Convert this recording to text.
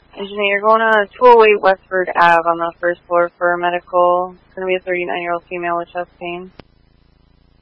Engineer, you're going to 208 Westford Ave on the first floor for a medical. It's going to be a 39-year-old female with chest pain.